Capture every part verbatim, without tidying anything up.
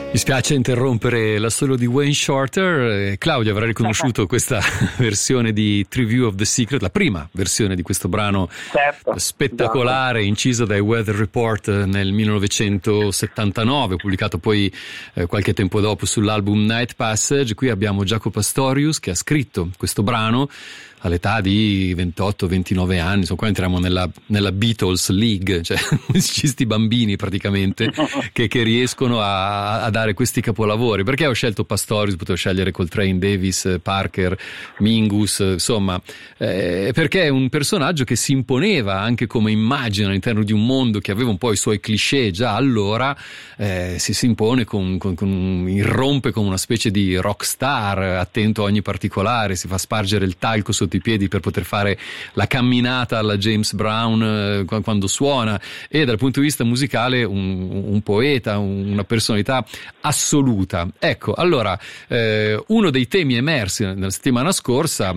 Mi spiace interrompere la solo di Wayne Shorter. eh, Claudio avrà riconosciuto questa versione di Triview of the Secret, la prima versione di questo brano, certo, spettacolare, esatto, inciso dai Weather Report nel millenovecentosettantanove, pubblicato poi eh, qualche tempo dopo sull'album Night Passage. Qui abbiamo Jaco Pastorius che ha scritto questo brano all'età di ventotto ventinove anni. Insomma, qua entriamo nella, nella Beatles League, cioè musicisti bambini praticamente che, che riescono a, a dare questi capolavori. Perché ho scelto Pastorius? Potevo scegliere Coltrane, Davis, Parker, Mingus, insomma, eh, perché è un personaggio che si imponeva anche come immagine all'interno di un mondo che aveva un po' i suoi cliché già allora. eh, si, si impone con, con, con irrompe come una specie di rock star, attento a ogni particolare, si fa spargere il talco sotto i piedi per poter fare la camminata alla James Brown eh, quando suona, e dal punto di vista musicale un, un poeta, una personalità assoluta. Ecco, allora eh, uno dei temi emersi nella settimana scorsa,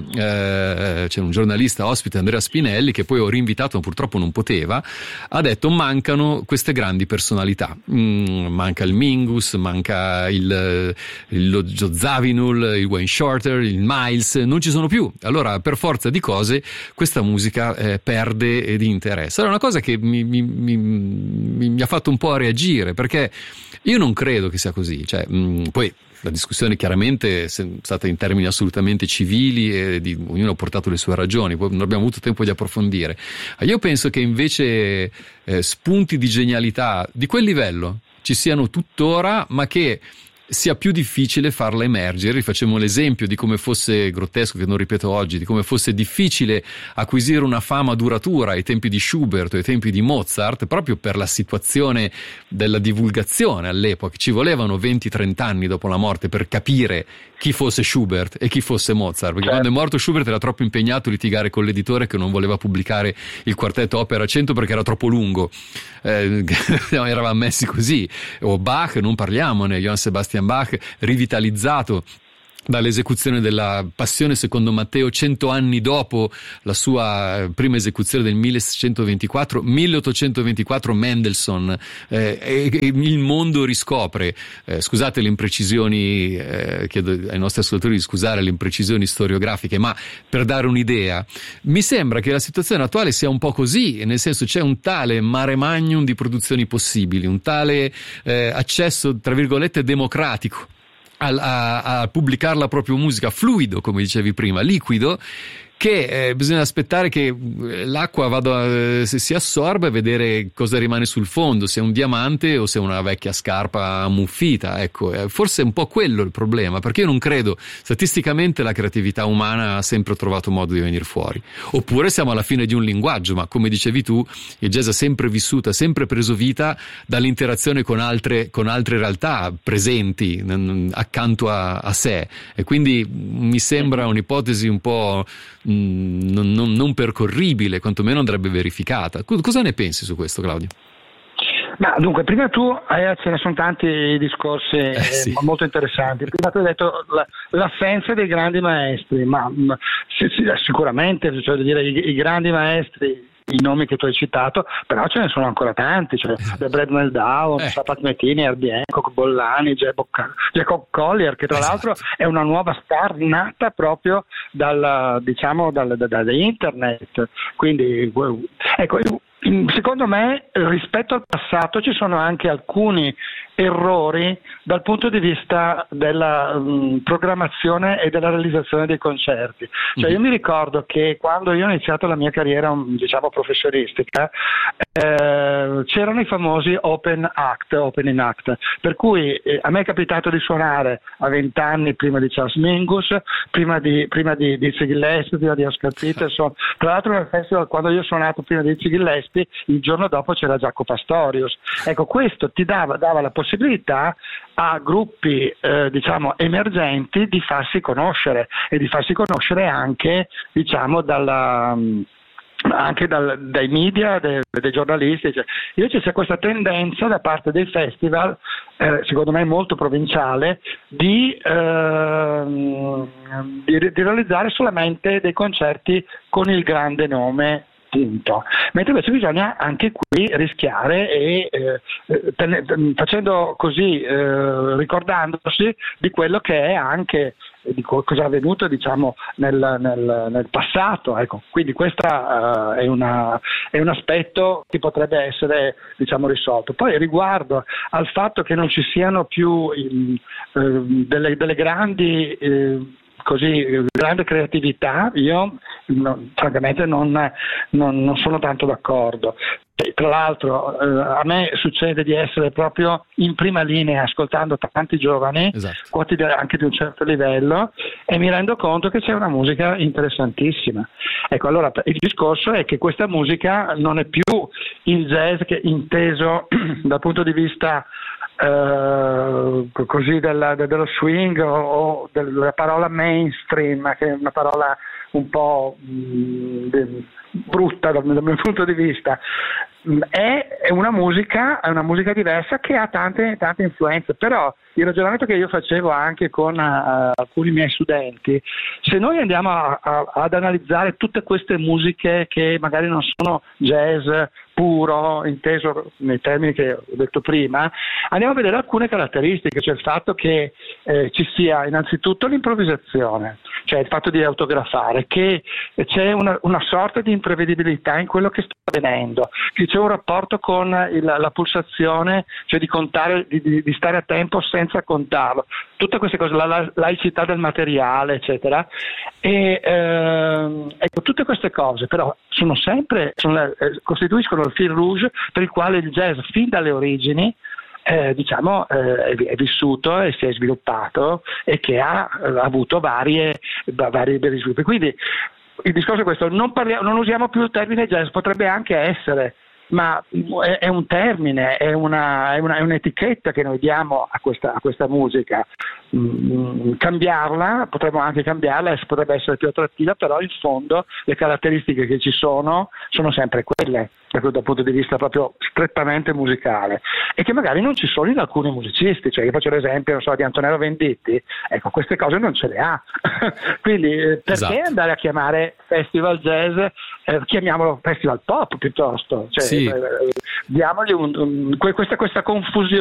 eh, c'è un giornalista ospite, Andrea Spinelli, che poi ho rinvitato ma purtroppo non poteva, ha detto mancano queste grandi personalità, mm, manca il Mingus, manca il, il lo Zawinul, il Wayne Shorter, il Miles, non ci sono più. Allora per forza di cose questa musica eh, perde di interesse. Allora, una cosa che mi, mi, mi, mi ha fatto un po' a reagire, perché io non credo che sia così, cioè, mh, poi la discussione chiaramente è stata in termini assolutamente civili e di, ognuno ha portato le sue ragioni, poi non abbiamo avuto tempo di approfondire. Io penso che invece eh, spunti di genialità di quel livello ci siano tuttora, ma che sia più difficile farla emergere. Facciamo l'esempio di come fosse grottesco, che non ripeto oggi, di come fosse difficile acquisire una fama duratura ai tempi di Schubert o ai tempi di Mozart, proprio per la situazione della divulgazione all'epoca. Ci volevano venti trenta anni dopo la morte per capire chi fosse Schubert e chi fosse Mozart, perché certo, quando è morto Schubert era troppo impegnato a litigare con l'editore che non voleva pubblicare il quartetto Opera cento perché era troppo lungo, eh, eravamo messi così. O Bach, non parliamone, Johann Sebastian Bach, rivitalizzato dall'esecuzione della Passione secondo Matteo cento anni dopo la sua prima esecuzione del milleseicentoventiquattro, milleottocentoventiquattro Mendelssohn, eh, e, e il mondo riscopre, eh, scusate le imprecisioni, eh, chiedo ai nostri ascoltatori di scusare le imprecisioni storiografiche, ma per dare un'idea, mi sembra che la situazione attuale sia un po' così, nel senso c'è un tale mare magnum di produzioni possibili, un tale eh, accesso tra virgolette democratico A, a, a pubblicare la propria musica, fluido come dicevi prima, liquido, che eh, bisogna aspettare che l'acqua vada, eh, se si assorba, e vedere cosa rimane sul fondo, se è un diamante o se è una vecchia scarpa ammuffita. Ecco, eh, forse è un po' quello il problema, perché io non credo statisticamente la creatività umana ha sempre trovato modo di venire fuori. Oppure siamo alla fine di un linguaggio, ma come dicevi tu, il jazz ha sempre vissuto, ha sempre preso vita dall'interazione con altre, con altre realtà presenti n- accanto a, a sé, e quindi mi sembra un'ipotesi un po' Non, non, non percorribile, quantomeno andrebbe verificata. Cosa ne pensi su questo, Claudio? Ma dunque, prima tu eh, ce ne sono tanti discorsi eh, sì. molto interessanti. Prima tu hai detto la, l'assenza dei grandi maestri, ma mh, sì, sì, sicuramente, cioè dire, i, i grandi maestri, i nomi che tu hai citato, però ce ne sono ancora tanti, cioè Brad Meldau, eh. Sapat Metini, Herbie Hancock, Bollani, Jacob Collier, che tra esatto. l'altro è una nuova star nata proprio dal, diciamo, dal, da, da internet. Quindi, ecco, secondo me rispetto al passato ci sono anche alcuni errori dal punto di vista della um, programmazione e della realizzazione dei concerti. Cioè io mi ricordo che quando io ho iniziato la mia carriera, diciamo, professionistica, eh, c'erano i famosi open act, opening act, per cui eh, a me è capitato di suonare a vent'anni prima di Charles Mingus, prima di, prima di, di Ziggy Gillespie, prima di Oscar Peterson. Tra l'altro nel festival, quando io ho suonato prima di Ziggy Gillespie, il giorno dopo c'era Jaco Pastorius. Ecco, questo ti dava, dava la possibilità a gruppi eh, diciamo emergenti di farsi conoscere, e di farsi conoscere anche diciamo dalla anche dal, dai media, dei, dei giornalisti. Cioè, invece c'è questa tendenza da parte dei festival, eh, secondo me molto provinciale, di, eh, di, di realizzare solamente dei concerti con il grande nome punto, mentre invece bisogna anche qui rischiare e eh, ten- facendo così, eh, ricordandosi di quello che è anche di cosa è avvenuto, diciamo, nel, nel, nel passato, ecco. Quindi questo uh, è, una, è un aspetto che potrebbe essere, diciamo, risolto. Poi riguardo al fatto che non ci siano più um, uh, delle, delle grandi uh, così grande creatività, io no, francamente non, non, non sono tanto d'accordo. Tra l'altro eh, a me succede di essere proprio in prima linea ascoltando tanti giovani, esatto, quotidiani anche di un certo livello, e mi rendo conto che c'è una musica interessantissima. Ecco, allora il discorso è che questa musica non è più il jazz che inteso dal punto di vista Uh, così della, dello swing o, o della parola mainstream, che è una parola un po' mh, de, brutta dal, dal mio punto di vista. È, è una musica è una musica diversa che ha tante tante influenze, però il ragionamento che io facevo anche con uh, alcuni miei studenti, se noi andiamo a, a, ad analizzare tutte queste musiche che magari non sono jazz puro, inteso nei termini che ho detto prima, andiamo a vedere alcune caratteristiche, cioè il fatto che eh, ci sia innanzitutto l'improvvisazione, cioè il fatto di autografare, che c'è una, una sorta di imprevedibilità in quello che sta avvenendo, che c'è un rapporto con il, la pulsazione, cioè di contare, di, di, di stare a tempo senza contarlo, tutte queste cose, la, la laicità del materiale, eccetera. E ehm, ecco, tutte queste cose però sono sempre sono, eh, costituiscono il fil rouge per il quale il jazz fin dalle origini Eh, diciamo eh, è vissuto e si è sviluppato e che ha, ha avuto varie vari sviluppi. Quindi il discorso è questo: non, parliamo, non usiamo più il termine jazz, potrebbe anche essere, ma è, è un termine, è, una, è, una, è un'etichetta che noi diamo a questa, a questa musica. Mm, cambiarla, potremmo anche cambiarla, potrebbe essere più attrattiva, però in fondo le caratteristiche che ci sono sono sempre quelle, dal punto di vista proprio strettamente musicale, e che magari non ci sono in alcuni musicisti. Cioè, io faccio l'esempio, non so, di Antonello Venditti, ecco, queste cose non ce le ha. Quindi eh, perché esatto, andare a chiamare festival jazz, eh, chiamiamolo festival pop piuttosto, cioè, sì, eh, diamogli un, un, questa, questa confusione